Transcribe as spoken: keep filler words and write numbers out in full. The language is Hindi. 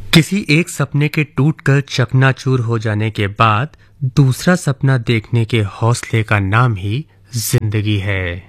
किसी एक सपने के टूटकर चकनाचूर हो जाने के बाद दूसरा सपना देखने के हौसले का नाम ही जिंदगी है।